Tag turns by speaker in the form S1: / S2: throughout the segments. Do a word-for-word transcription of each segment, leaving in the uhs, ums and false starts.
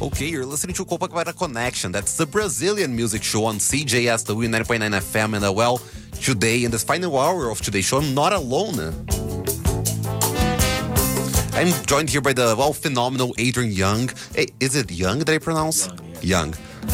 S1: Okay, you're listening to Copacabana Connection. That's the Brazilian music show on C J S W ninety point nine F M. And uh, well, today, in this final hour of today's show, I'm not alone. I'm joined here by the, well, phenomenal Adrian Young. Hey, is it Young that I pronounce? Young.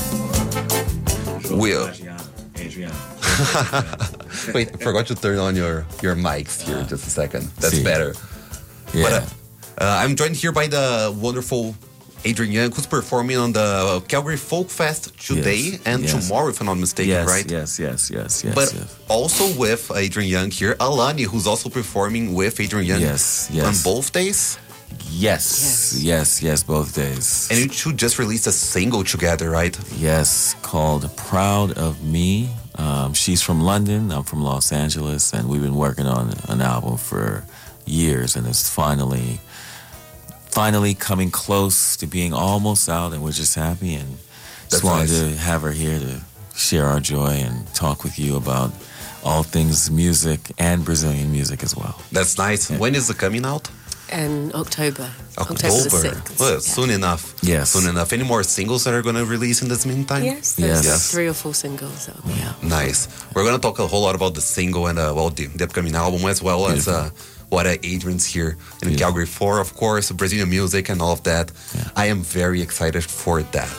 S1: Yeah. Young. Will.
S2: Adrian.
S1: Wait, I forgot to turn on your, your mics here. Uh, just a second. That's see. better.
S2: Yeah.
S1: But, uh, uh, I'm joined here by the wonderful Adrian Young, who's performing on the Calgary Folk Fest today yes, and yes. tomorrow, if I'm not mistaken,
S2: yes,
S1: right?
S2: Yes, yes, yes, yes.
S1: But
S2: yes.
S1: also with Adrian Young here, Alani, who's also performing with Adrian Young
S2: yes, yes.
S1: on both days.
S2: Yes, yes, yes, yes, both days.
S1: And you two just released a single together, right?
S2: Yes, called Proud of Me. Um, she's from London, I'm from Los Angeles, and we've been working on an album for years, and it's finally... finally coming close to being almost out, and we're just happy and just
S1: That's
S2: wanted
S1: nice.
S2: to have her here to share our joy and talk with you about all things music and Brazilian music as well.
S1: That's nice. Yeah. When is it coming out?
S3: In October.
S1: October.
S3: October the sixth.
S1: Well,
S3: yeah.
S1: soon enough.
S2: Yes.
S1: Soon enough. Any more singles that are going to release in this meantime?
S3: Yes, there's
S2: yes.
S3: three or four singles that will be out.
S1: Nice. We're going to talk a whole lot about the single and uh, well, the, the upcoming album, as well Beautiful. as... Uh, what uh, Adrian's here in yeah. Calgary for, of course, Brazilian music and all of that. Yeah. I am very excited for that.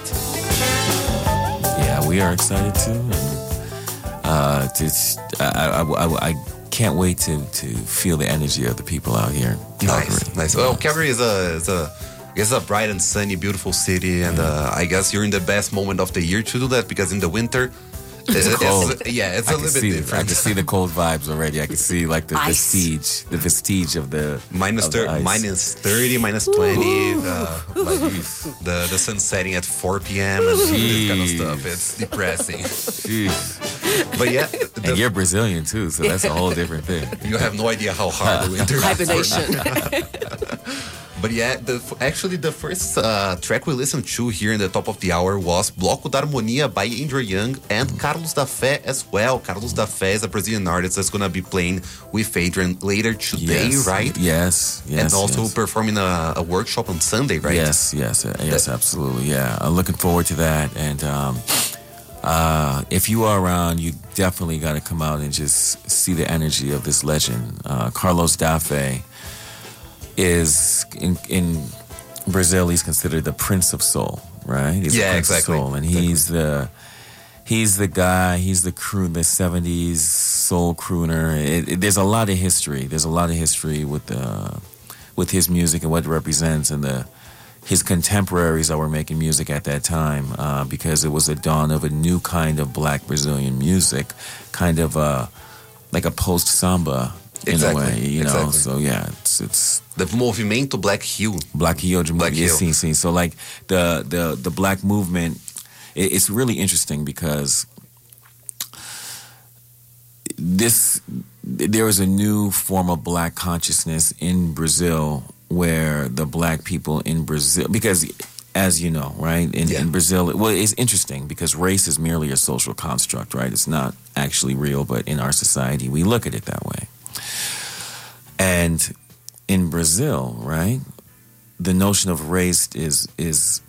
S2: Yeah, we are excited too. And, uh, to, I, I, I, I can't wait to, to feel the energy of the people out here in Calgary.
S1: Nice, nice. Well, Calgary is a, is a, is a bright and sunny, beautiful city, and yeah. uh, I guess you're in the best moment of the year to do that, because in the winter,
S2: It's
S1: it's,
S2: cold.
S1: It's, yeah, it's
S2: I
S1: a little bit
S2: see,
S1: different.
S2: I can see the cold vibes already. I can see like the
S3: Ice.
S2: vestige, the vestige of the
S1: minus
S2: of
S1: thir-
S2: the
S1: minus thirty, minus twenty. Uh, like the the sun setting at four p.m. and this kind of stuff. It's depressing.
S2: Jeez.
S1: But yeah,
S2: the, and you're Brazilian too, so that's a whole different thing.
S1: You have no idea how hard the winter is.
S3: Hibernation.
S1: But yeah, the, actually the first uh, track we listened to here in the top of the hour was Bloco da Harmonia by Adrian Young and Carlos da Fé as well. Carlos da Fé is a Brazilian artist that's going to be playing with Adrian later today,
S2: yes.
S1: right?
S2: Yes, yes.
S1: And also
S2: yes.
S1: performing a, a workshop on Sunday, right?
S2: Yes, yes, uh, yes, absolutely, yeah. I'm looking forward to that. And um, uh, if you are around, you definitely got to come out and just see the energy of this legend. Uh, Carlos da Fé is in in Brazil, he's considered the Prince of Soul, right? He's
S1: yeah,
S2: the Prince
S1: exactly.
S2: of Soul, and he's exactly. the he's the guy. He's the crew, the seventies soul crooner. It, it, there's a lot of history. There's a lot of history with the with his music and what it represents, and the his contemporaries that were making music at that time, uh, because it was the dawn of a new kind of Black Brazilian music, kind of uh, like a post samba. In
S1: exactly.
S2: a way, you know,
S1: exactly.
S2: so yeah, it's it's
S1: the movimento Black Hill.
S2: Black Hill,
S1: Black Hill.
S2: Sim, sim. So like the the the Black movement, it, it's really interesting because this there is a new form of Black consciousness in Brazil, where the Black people in Brazil, because as you know, right, in,
S1: yeah.
S2: in Brazil, well, it's interesting because race is merely a social construct, right? It's not actually real, but in our society, we look at it that way. And in Brazil, right, the notion of race is is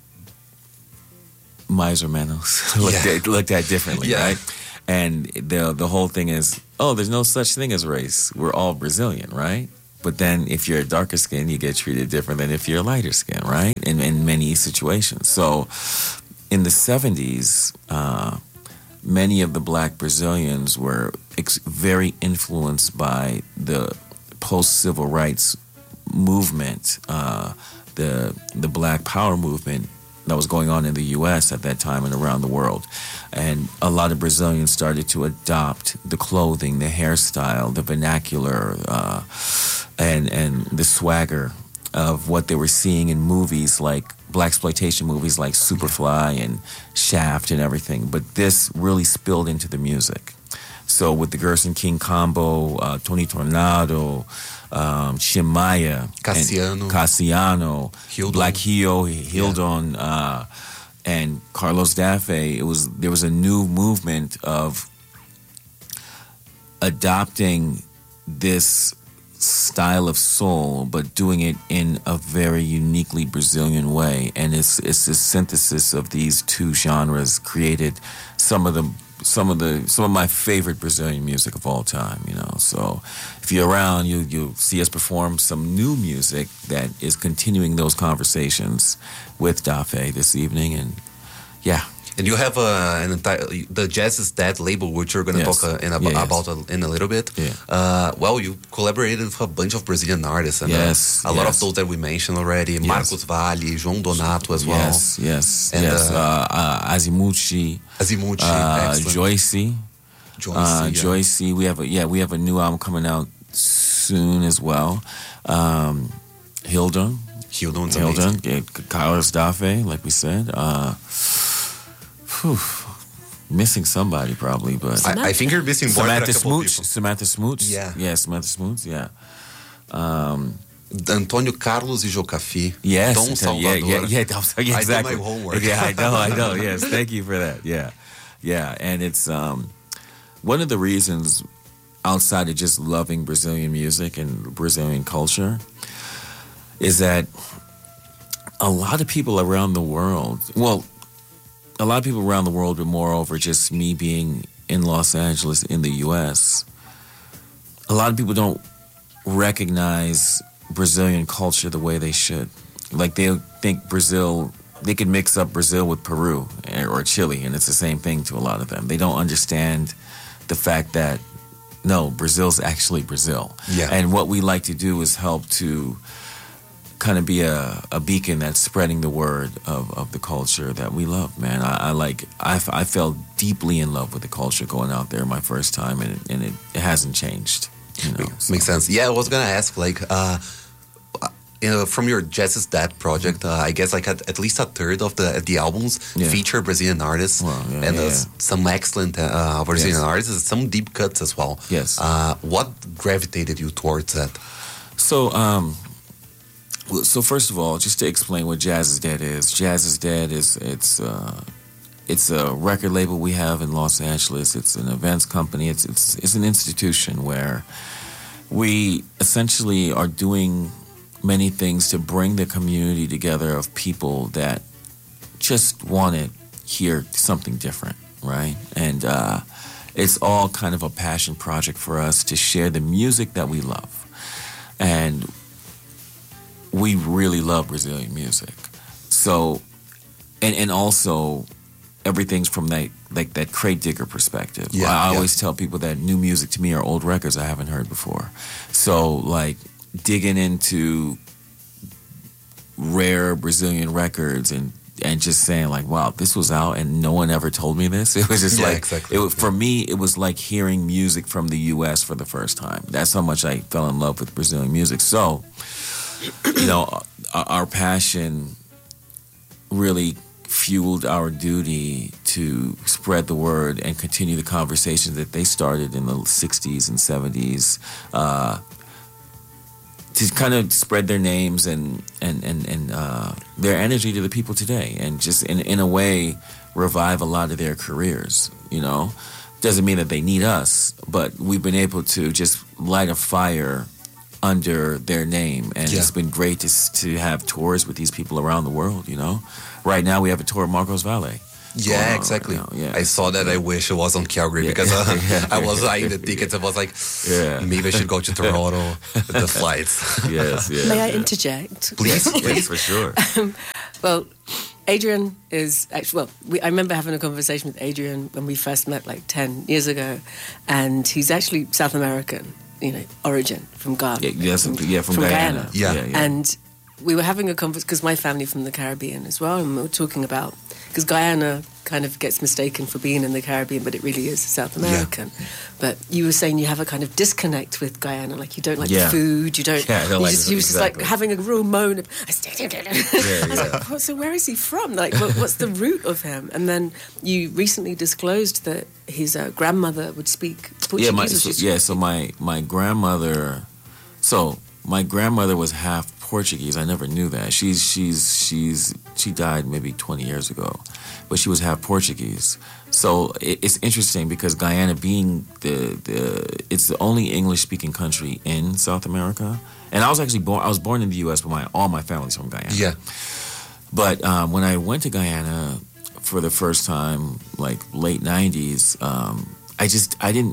S2: mais or menos looked,
S1: yeah.
S2: at, looked at differently,
S1: yeah.
S2: right? And the the whole thing is, oh, there's no such thing as race. We're all Brazilian, right? But then if you're darker skin, you get treated different than if you're lighter skin, right? In in many situations. So in the seventies, uh, many of the Black Brazilians were ex- very influenced by the post-civil rights movement, uh, the the Black Power movement that was going on in the U S at that time and around the world. And a lot of Brazilians started to adopt the clothing, the hairstyle, the vernacular, uh, and and the swagger of what they were seeing in movies like blaxploitation movies like Superfly and Shaft and everything. But this really spilled into the music. So with the Gerson King combo, uh, Tony Tornado, um, Shemaya,
S1: Cassiano,
S2: Cassiano,
S1: Hildon.
S2: Black Hio, Hildon, yeah. uh, and Carlos da Fé, it was there was a new movement of adopting this style of soul, but doing it in a very uniquely Brazilian way. And it's it's a synthesis of these two genres created some of the some of the some of my favorite Brazilian music of all time, you know. So if you're around, you you'll see us perform some new music that is continuing those conversations with Dafe this evening. And yeah.
S1: And you have uh, an entire the Jazz is Dead label, which you're going to
S2: Yes.
S1: talk uh, in a,
S2: Yeah, yes.
S1: about a, in a little bit.
S2: Yeah.
S1: Uh, well, you collaborated with a bunch of Brazilian artists, and
S2: Yes,
S1: uh, a lot of
S2: yes.
S1: those that we mentioned already. Marcos Valle, João Donato as well.
S2: Yes, yes,
S1: And,
S2: yes.
S1: uh,
S2: Uh, uh, Azimuth,
S1: Azimuth,
S2: uh,
S1: excellent.
S2: Joycey,
S1: Joyce,
S2: uh,
S1: yeah.
S2: Joycey. We have a yeah, we have a new album coming out soon as well. Um, Hilda,
S1: Hildon's
S2: Hilda,
S1: amazing.
S2: yeah, Carlos Dafe, like we said. Uh, whew, missing somebody probably, but
S1: I, I think you're missing more than a
S2: Samantha
S1: couple of
S2: Smooch,
S1: people.
S2: Samantha Smooch,
S1: Yeah.
S2: yeah, Samantha Smooch, yeah. Um,
S1: Antônio Carlos e Jocafi.
S2: Yes,
S1: Dom
S2: yeah,
S1: Salvador.
S2: yeah, yeah, Dom Sal- yeah,
S1: I did
S2: exactly.
S1: my homework.
S2: Yeah, I know, I know. Yes, thank you for that. Yeah, yeah, and it's um, one of the reasons outside of just loving Brazilian music and Brazilian culture is that a lot of people around the world, well, a lot of people around the world, but moreover, just me being in Los Angeles in the U S, a lot of people don't recognize Brazilian culture the way they should. Like they think Brazil, they could mix up Brazil with Peru or Chile, and it's the same thing to a lot of them. They don't understand the fact that no, Brazil's actually Brazil.
S1: Yeah.
S2: And what we like to do is help to kind of be a, a beacon that's spreading the word of, of the culture that we love, man. I, I like, I, f- I fell deeply in love with the culture going out there my first time, and, it, and it, it hasn't changed. You know, so.
S1: Makes sense. Yeah, I was gonna ask, like, uh, you know, from your Jazz is Dead project, uh, I guess like at, at least a third of the the albums
S2: Yeah.
S1: feature Brazilian artists,
S2: Well, yeah,
S1: and
S2: yeah,
S1: uh,
S2: yeah.
S1: some excellent uh, Brazilian
S2: Yes.
S1: artists, some deep cuts as well.
S2: Yes.
S1: Uh, what gravitated you towards that?
S2: So, um, well, so first of all, just to explain what Jazz is Dead is, Jazz is Dead is it's uh, it's a record label we have in Los Angeles. It's an events company. It's it's it's an institution where we essentially are doing many things to bring the community together of people that just want to hear something different, right? And uh, it's all kind of a passion project for us to share the music that we love. And we really love Brazilian music. So, and, and also everything's from that, like that crate digger perspective.
S1: Yeah,
S2: I
S1: yeah.
S2: always tell people that new music to me are old records I haven't heard before. So like digging into rare Brazilian records and and just saying like, wow, this was out and no one ever told me this. It was just
S1: Yeah,
S2: like,
S1: exactly.
S2: it was, for me, it was like hearing music from the U S for the first time. That's how much I fell in love with Brazilian music. So, you know, our, our passion really fueled our duty to spread the word and continue the conversations that they started in the sixties and seventies, uh, to kind of spread their names and and and, and uh, their energy to the people today, and just in in a way revive a lot of their careers. You know, doesn't mean that they need us, but we've been able to just light a fire under their name, and
S1: Yeah.
S2: it's been great to s- to have tours with these people around the world. You know, right now we have a tour of Marcos Valle. going
S1: Yeah,
S2: on
S1: exactly.
S2: right now. Yeah.
S1: I saw that. I wish it was on Calgary
S2: Yeah.
S1: because uh,
S2: Yeah.
S1: I was eyeing the tickets. I was like,
S2: Yeah.
S1: maybe I should go to Toronto with the flights.
S2: Yes, yes.
S3: May I
S2: yes.
S3: interject?
S1: Please,
S2: Yes,
S1: please.
S2: for sure.
S3: Well, Adrian is actually, well, we, I remember having a conversation with Adrian when we first met like ten years ago, and he's actually South American, you know, origin from Ghana.
S2: Yeah, yes,
S3: from,
S2: yeah, from, Guyana.
S1: Yeah.
S2: yeah, yeah.
S3: And we were having a conversation, because my family from the Caribbean as well, and we were talking about, because Guyana kind of gets mistaken for being in the Caribbean, but it really is South American. But you were saying you have a kind of disconnect with Guyana, like you don't like
S2: Yeah.
S3: the food, you don't,
S2: Yeah, I don't
S3: you
S2: like
S3: just,
S2: the-
S3: you was just like
S2: exactly.
S3: having a real moan of, I was
S2: yeah.
S3: like, well, so where is he from? Like, what, what's the root of him? And then you recently disclosed that his uh, grandmother would speak Portuguese.
S2: Yeah, my,
S3: or
S2: so,
S3: she-
S2: yeah, so my, my grandmother, so my grandmother was half Portuguese. I never knew that. She's she's she's she died maybe twenty years ago, but she was half Portuguese. So it, it's interesting because Guyana, being the the it's the only English speaking country in South America, and I was actually born. I was born in the U S, but my all my family's from Guyana.
S1: Yeah.
S2: But um, when I went to Guyana for the first time, like late nineties, um, I just I didn't.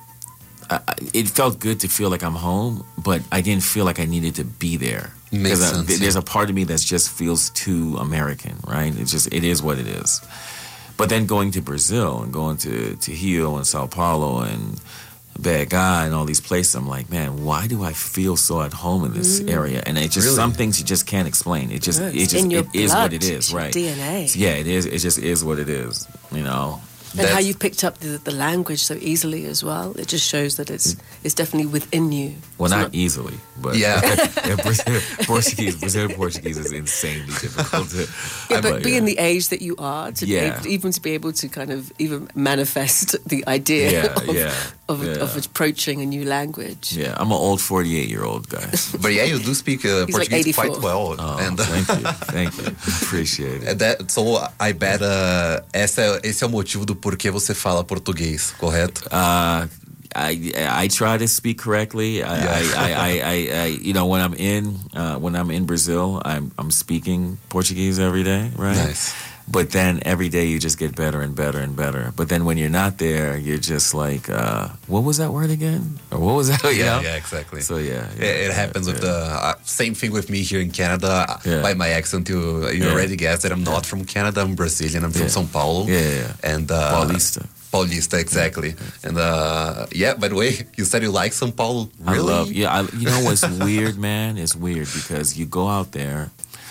S2: I, it felt good to feel like I'm home, but I didn't feel like I needed to be there.
S1: Makes
S2: I,
S1: sense,
S2: there's
S1: yeah.
S2: a part of me that just feels too American, right? It just it is what it is. But then going to Brazil and going to, to Rio and Sao Paulo and B H and all these places, I'm like, man, why do I feel so at home in this mm. area? And it's just
S1: Really?
S2: some things you just can't explain. It just
S3: No,
S2: it
S3: it's
S2: just
S3: in your
S2: it is
S3: blood,
S2: what it is,
S3: it's your
S2: right?
S3: D N A.
S2: Yeah, it is. It just is what it is, you know.
S3: And how
S1: That's-
S3: you picked up the, the language so easily as well. It just shows that it's it's definitely within you.
S2: Well,
S3: It's
S2: not,
S3: not-
S2: easily, but
S1: Yeah.
S2: yeah, Brazil, Portuguese, Brazilian Portuguese is insanely difficult to.
S3: Yeah, but
S2: but,
S3: being
S2: yeah.
S3: the age that you are, to be
S2: Yeah.
S3: able, even to be able to kind of even manifest the idea
S2: Yeah,
S3: of,
S2: yeah,
S3: of,
S2: yeah.
S3: of approaching a new language.
S2: Yeah, I'm an old forty-eight year old guy.
S1: But yeah, you do speak uh,
S3: He's like
S1: Portuguese quite
S3: eighty-four.
S1: well.
S2: Oh,
S1: and,
S2: thank you, thank you, appreciate it.
S1: that, so I bet uh, essa, esse é o motivo do porquê você fala português, correto?
S2: Uh, I I try to speak correctly. I,
S1: Yeah.
S2: I, I, I, I, I you know when I'm in uh, when I'm in Brazil, I'm I'm speaking Portuguese every day, right?
S1: Nice.
S2: But then every day you just get better and better and better. But then when you're not there, you're just like, uh, what was that word again? Or what was that? You
S1: Yeah,
S2: know?
S1: yeah, exactly.
S2: So yeah,
S1: It,
S2: yeah,
S1: it happens
S2: yeah,
S1: with
S2: yeah.
S1: the uh, same thing with me here in Canada.
S2: Yeah.
S1: By my accent, you you
S2: Yeah.
S1: already guessed that I'm not from Canada. I'm Brazilian. I'm from
S2: Yeah.
S1: São Paulo.
S2: Yeah, yeah, yeah.
S1: And uh,
S2: Paulista.
S1: Paulista, exactly. And uh, yeah, by the way, you said you like São Paulo. Really?
S2: I love, yeah, I, you know what's weird, man? It's weird because you go out there,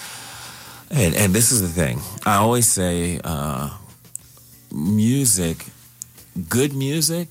S2: and, and this is the thing. I always say uh, music, good music,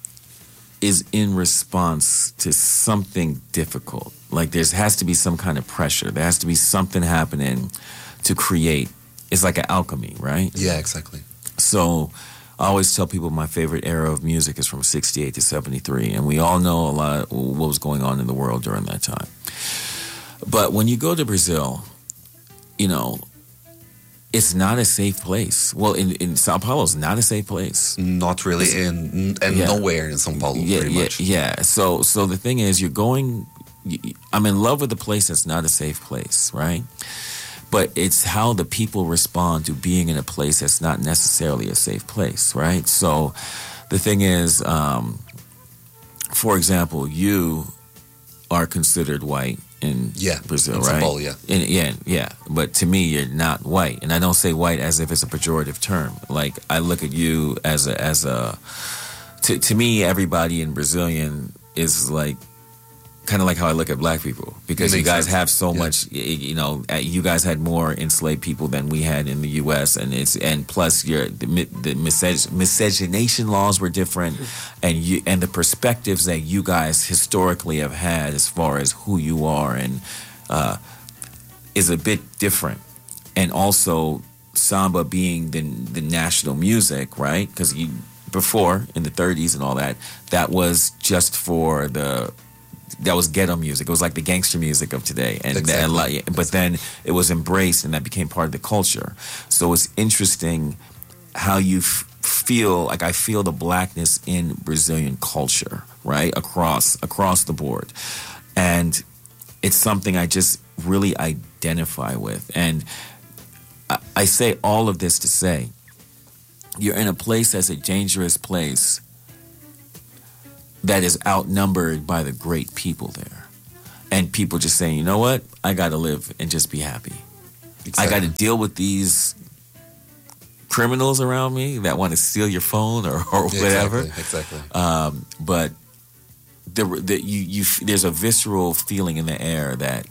S2: is in response to something difficult. Like there has to be some kind of pressure. There has to be something happening to create. It's like an alchemy, right?
S1: Yeah, exactly.
S2: So I always tell people my favorite era of music is from sixty-eight to seventy-three, and we all know a lot of what was going on in the world during that time. But when you go to Brazil, you know, it's not a safe place. Well, in, in Sao Paulo, it's not a safe place.
S1: Not really in and
S2: Yeah.
S1: nowhere in São Paulo,
S2: Yeah,
S1: pretty
S2: yeah,
S1: much.
S2: yeah. So, so the thing is, you're going. you- I'm in love with a place that's not a safe place, right? But it's how the people respond to being in a place that's not necessarily a safe place, right? So, the thing is, um, for example, you are considered white in
S1: Yeah,
S2: Brazil,
S1: in São
S2: right?
S1: Paulo, yeah.
S2: In, yeah, yeah. But to me, you're not white, and I don't say white as if it's a pejorative term. Like I look at you as a as a. To to me, everybody in Brazilian is like. Kind of like how I look at black people, because you
S1: Makes
S2: guys
S1: sense.
S2: have so
S1: Yeah.
S2: much. y- You know, uh, you guys had more enslaved people than we had in the U S, and it's and plus your the, mi- the miseg- miscegenation laws were different, and you and the perspectives that you guys historically have had as far as who you are and uh, is a bit different, and also samba being the the national music, right? Because you before in the thirties and all that, that was just for the. That was ghetto music. It was like the gangster music of today, and,
S1: Exactly.
S2: and like, but then it was embraced, and that became part of the culture. So it's interesting how you f- feel. Like I feel the blackness in Brazilian culture, right across across the board, and it's something I just really identify with. And I, I say all of this to say, you're in a place that's a dangerous place that is outnumbered by the great people there. And people just saying, you know what? I got to live and just be happy. I got to deal with these criminals around me that want to steal your phone or, or
S1: Yeah,
S2: whatever.
S1: Exactly. exactly.
S2: Um, but the, the, you, you, there's a visceral feeling in the air that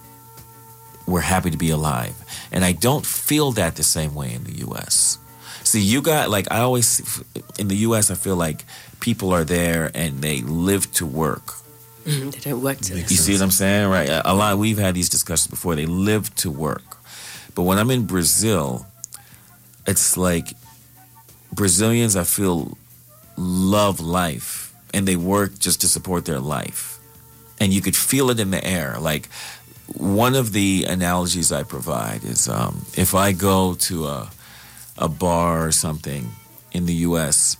S2: we're happy to be alive. And I don't feel that the same way in the U S. See, you got, like, I always, in the U S, I feel like people are there and they live to work.
S3: Mm, they don't work to
S2: You see what I'm saying? Right. A lot, we've had these discussions before. They live to work. But when I'm in Brazil, it's like Brazilians, I feel, love life. And they work just to support their life. And you could feel it in the air. Like, one of the analogies I provide is um, if I go to a, a bar or something in the U S,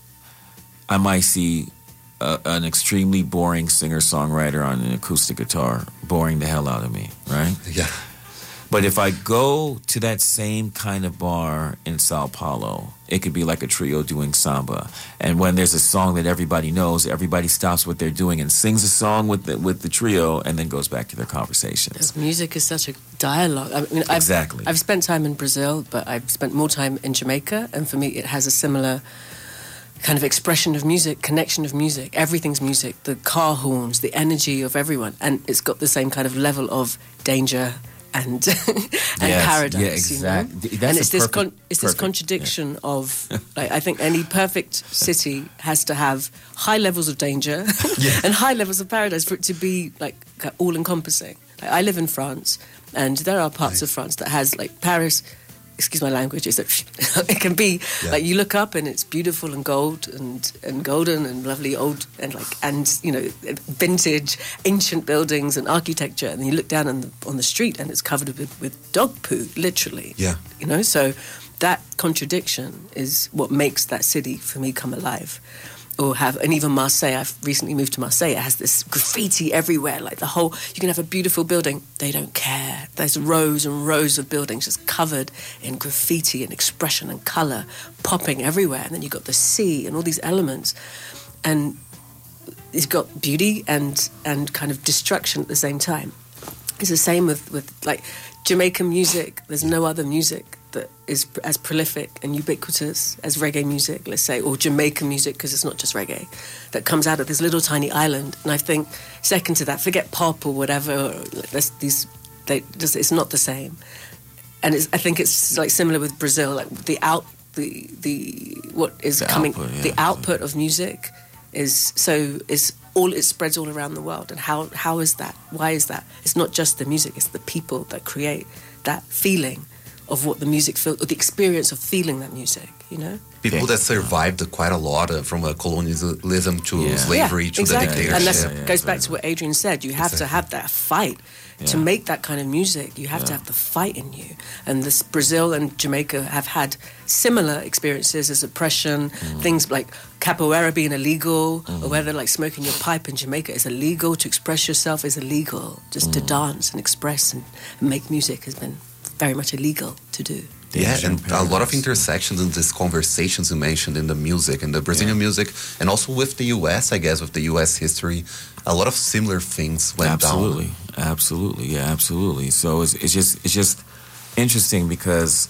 S2: I might see a, an extremely boring singer-songwriter on an acoustic guitar, boring the hell out of me, right?
S1: Yeah.
S2: But if I go to that same kind of bar in Sao Paulo, it could be like a trio doing samba. And when there's a song that everybody knows, everybody stops what they're doing and sings a song with the, with the trio and then goes back to their conversations.
S3: Because music is such a dialogue. I mean, I've,
S2: exactly.
S3: I've spent time in Brazil, but I've spent more time in Jamaica. And for me, it has a similar kind of expression of music, connection of music. Everything's music. The car horns, the energy of everyone. And it's got the same kind of level of danger and and
S2: yes,
S3: paradise,
S2: yeah, exactly.
S3: You know?
S2: That's
S3: and it's this
S2: perfect,
S3: con- it's this
S2: perfect,
S3: contradiction
S2: yeah.
S3: of like I think any perfect city has to have high levels of danger
S1: yeah.
S3: and high levels of paradise for it to be like all encompassing. Like, I live in France, and there are parts
S1: nice.
S3: of France that has like Paris. Excuse my language. Is that it can be
S1: yeah.
S3: like you look up and it's beautiful and gold and, and golden and lovely old and like and you know vintage ancient buildings and architecture, and then you look down on the on the street and it's covered with, with dog poo, literally.
S1: Yeah,
S3: you know. So that contradiction is what makes that city for me come alive. Or have, and even Marseille, I've recently moved to Marseille, it has this graffiti everywhere, like the whole, you can have a beautiful building, they don't care. There's rows and rows of buildings just covered in graffiti and expression and colour popping everywhere. And then you've got the sea and all these elements. And it's got beauty and, and kind of destruction at the same time. It's the same with, with like Jamaican music. There's no other music that is as prolific and ubiquitous as reggae music, let's say, or Jamaican music, because it's not just reggae, that comes out of this little tiny island. And I think second to that, forget pop or whatever, or like these, they just, it's not the same. And it's, I think it's like similar with Brazil, like the out, the the what is
S2: the
S3: coming,
S2: output, yeah.
S3: the output of music is so is all it spreads all around the world. And how how is that? Why is that? It's not just the music; it's the people that create that feeling of what the music feels, or the experience of feeling that music, you know?
S1: People
S2: yeah.
S1: that survived quite a lot uh, from uh, colonialism to
S2: yeah.
S1: slavery
S3: yeah,
S1: to
S3: exactly.
S1: the dictatorship.
S3: And that
S2: Yeah, yeah,
S3: goes back
S2: exactly.
S3: to what Adrian said. You have
S1: Exactly.
S3: to have that fight.
S2: Yeah.
S3: To make that kind of music, you have
S2: Yeah.
S3: to have the fight in you. And this Brazil and Jamaica have had similar experiences as oppression,
S2: Mm.
S3: things like capoeira being illegal,
S2: Mm.
S3: or whether like smoking your pipe in Jamaica is illegal, to express yourself is illegal. Just
S2: Mm.
S3: to dance and express and make music has been very much illegal to do.
S1: Yeah,
S2: Danger
S1: and
S2: in
S1: a lot of
S2: paradise.
S1: intersections in these conversations you mentioned in the music, in the Brazilian
S2: Yeah.
S1: music, and also with the U S, I guess, with the U S history. A lot of similar things went
S2: absolutely.
S1: down.
S2: Absolutely, yeah, absolutely. So it's, it's just it's just interesting because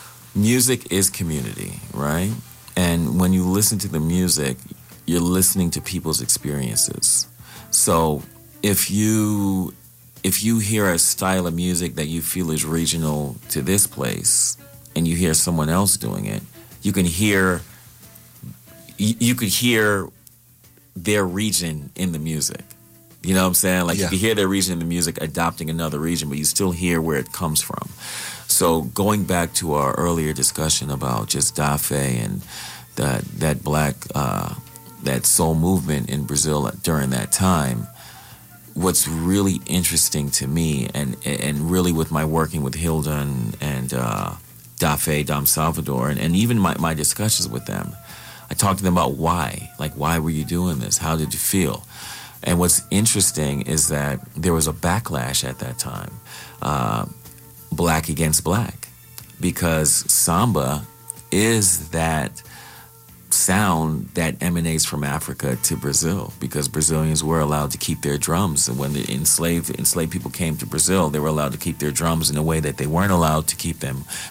S2: music is community, right? And when you listen to the music, you're listening to people's experiences. So if you if you hear a style of music that you feel is regional to this place, and you hear someone else doing it, you can hear you, you could hear their region in the music. You know what I'm saying? Like
S1: Yeah.
S2: you can hear their region in the music adopting another region, but you still hear where it comes from. So going back to our earlier discussion about just Dafe and that that black uh, that soul movement in Brazil during that time, what's really interesting to me, and and really with my working with Hilda and, and uh, Dafe, Dom Salvador, and, and even my, my discussions with them, I talked to them about why. Like, why were you doing this? How did you feel? And what's interesting is that there was a backlash at that time, uh, black against black, because samba is that sound that emanates from Africa to Brazil, because Brazilians were allowed to keep their drums. And when the enslaved enslaved people came to Brazil, they were allowed to keep their drums in a way that they weren't allowed to keep them